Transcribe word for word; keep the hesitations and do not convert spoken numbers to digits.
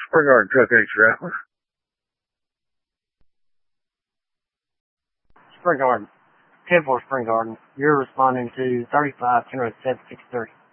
Spring Garden Truck X-Ray. Spring Garden. ten four Spring Garden. You're responding to thirty-five ten seven six three.